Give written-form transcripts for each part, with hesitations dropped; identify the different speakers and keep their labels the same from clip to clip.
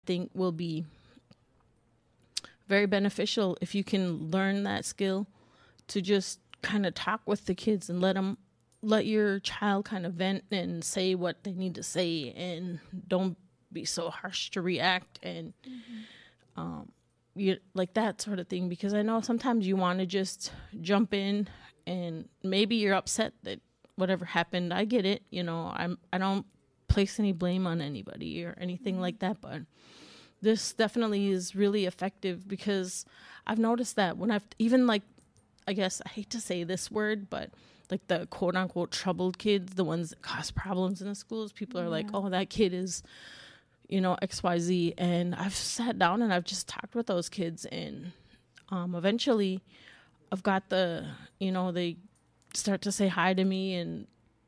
Speaker 1: think will be very beneficial if you can learn that skill to just kind of talk with the kids and let your child kind of vent and say what they need to say, and don't be so harsh to react, and you like that sort of thing. Because I know sometimes you want to just jump in, and maybe you're upset that whatever happened. I get it, I don't place any blame on anybody or anything like that, but this definitely is really effective, because I've noticed that when I've even, like, I guess I hate to say this word, but like the quote unquote troubled kids, the ones that cause problems in the schools, people are like, oh, that kid is, XYZ. And I've sat down and I've just talked with those kids, and eventually I've got they start to say hi to me, and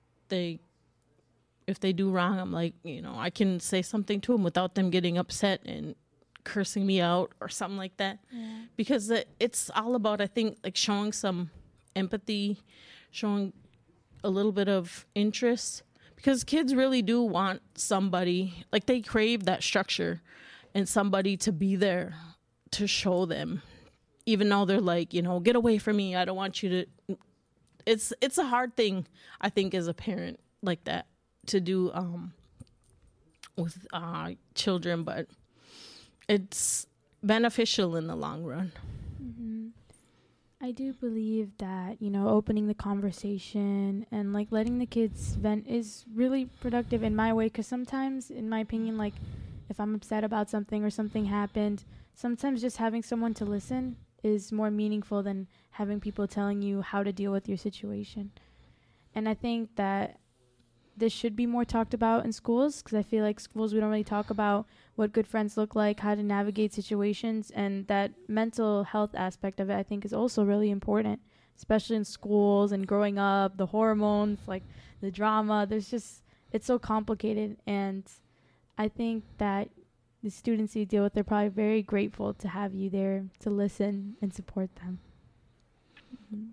Speaker 1: if they do wrong, I'm like, I can say something to them without them getting upset and cursing me out or something like that. Yeah. Because it's all about, I think, like showing some empathy, showing a little bit of interest, because kids really do want somebody, like they crave that structure and somebody to be there to show them, even though they're like, get away from me. I don't want you to. It's a hard thing, I think, as a parent like that to do with children, but it's beneficial in the long run.
Speaker 2: Mm-hmm. I do believe that, opening the conversation and like letting the kids vent is really productive in my way, because sometimes, in my opinion, like if I'm upset about something or something happened, sometimes just having someone to listen is more meaningful than having people telling you how to deal with your situation. And I think that this should be more talked about in schools, because I feel like schools, we don't really talk about what good friends look like, how to navigate situations, and that mental health aspect of it, I think, is also really important, especially in schools and growing up, the hormones, like the drama. It's so complicated, and I think that the students you deal with, they're probably very grateful to have you there to listen and support them. Mm-hmm.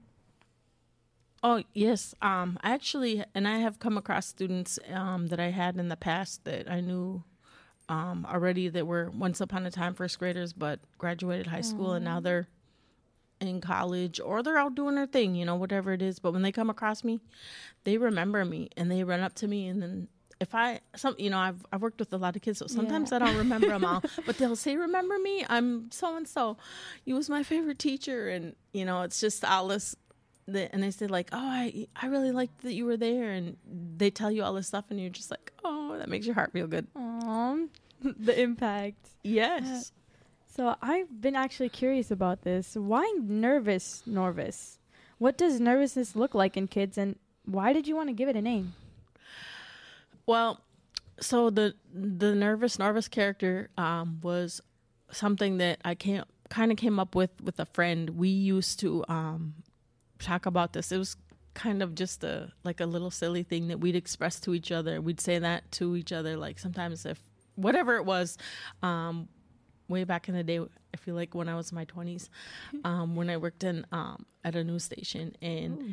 Speaker 1: Oh, yes. I have come across students that I had in the past that I knew already that were once upon a time first graders, but graduated high school, and now they're in college or they're out doing their thing, whatever it is. But when they come across me, they remember me and they run up to me. And then I've worked with a lot of kids, so sometimes I don't remember them all, but they'll say, remember me? I'm so-and-so. You was my favorite teacher. And, it's just all this. And they say like, oh, I really liked that you were there, and they tell you all this stuff, and you're just like, oh, that makes your heart feel good.
Speaker 2: Aww, the impact.
Speaker 1: Yes.
Speaker 2: So I've been actually curious about this. Why nervous Norvis? What does nervousness look like in kids, and why did you want to give it a name?
Speaker 1: Well, so the nervous Norvis character was something that I kind of came up with a friend. We used to talk about this. It was kind of just a little silly thing that we'd express to each other. We'd say that to each other, like sometimes if whatever it was, way back in the day, I feel like when I was in my 20s, when I worked in at a news station, and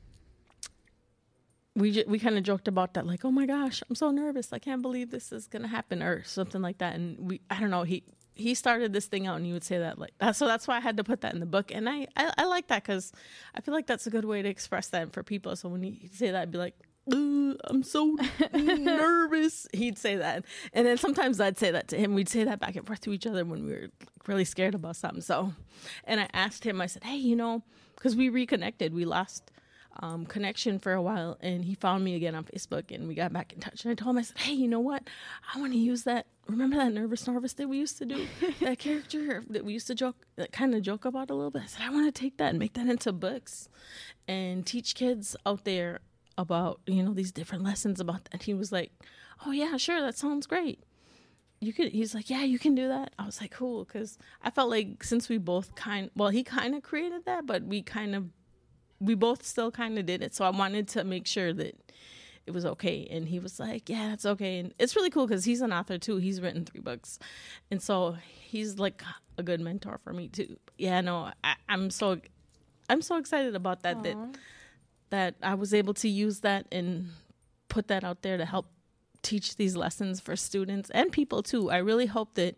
Speaker 1: we kind of joked about that, like, oh my gosh, I'm so nervous, I can't believe this is gonna happen, or something like that. And I don't know, he started this thing out, and he would say that like that. So that's why I had to put that in the book. And I like that, because I feel like that's a good way to express that for people. So when he'd say that, I'd be like, I'm so nervous. He'd say that. And then sometimes I'd say that to him. We'd say that back and forth to each other when we were really scared about something. So, and I asked him, I said, hey, because we reconnected. We lost connection for a while, and he found me again on Facebook, and we got back in touch. And I told him, I said, hey, you know what? I want to use that. Remember that nervous Norvis that we used to do? That character that we used to joke about a little bit? I said, I want to take that and make that into books and teach kids out there about, these different lessons about that. He was like, oh yeah, sure. That sounds great. He's like, yeah, you can do that. I was like, cool. Cause I felt like since we both he kind of created that, but we both still kind of did it. So I wanted to make sure that it was okay. And he was like, yeah, it's okay. And it's really cool because he's an author too. He's written 3 books. And so he's like a good mentor for me too. Yeah, no, I'm so excited about that I was able to use that and put that out there to help teach these lessons for students and people too. I really hope that